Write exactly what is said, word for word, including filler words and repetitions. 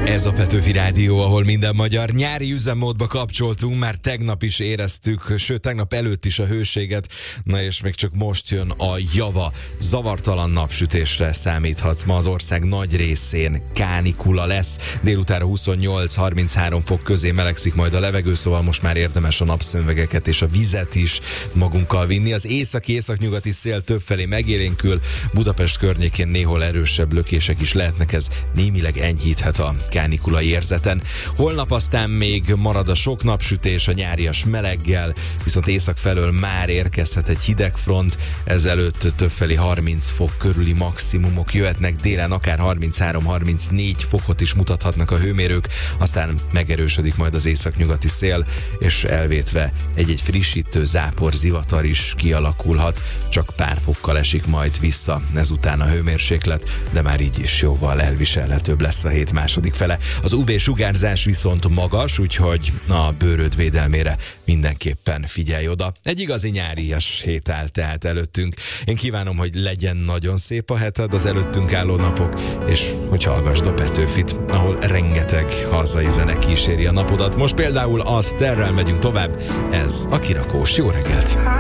Ez a Petőfi Rádió, ahol minden magyar. Nyári üzemmódba kapcsoltunk, már tegnap is éreztük, sőt tegnap előtt is a hőséget, na és még csak most jön a java. Zavartalan napsütésre számíthatsz, ma az ország nagy részén kánikula lesz. Délutára huszonnyolc-harminchárom fok közé melegszik majd a levegő, szóval most már érdemes a napszemüvegeket és a vizet is magunkkal vinni. Az északi-északnyugati szél többfelé megélénkül, Budapest környékén néhol erősebb lökések is lehetnek, ez némileg enyhíthet a kánikulai érzeten. Holnap aztán még marad a sok napsütés a nyárias meleggel, viszont észak felől már érkezhet egy hidegfront, ezelőtt többfelé harminc fok körüli maximumok jöhetnek, délen akár harminchárom-harmincnégy fokot is mutathatnak a hőmérők, aztán megerősödik majd az északnyugati szél, és elvétve egy-egy frissítő zápor, zivatar is kialakulhat, csak pár fokkal esik majd vissza ezután a hőmérséklet, de már így is jóval elviselhetőbb lesz a hét második fele. Az u vé-sugárzás viszont magas, úgyhogy a bőröd védelmére mindenképpen figyelj oda. Egy igazi nyárias hét áll tehát előttünk. Én kívánom, hogy legyen nagyon szép a heted, az előttünk álló napok, és hogy hallgassd a Petőfit, ahol rengeteg hazai zene kíséri a napodat. Most például a Sterrel megyünk tovább, ez a Kirakós. Jó reggelt!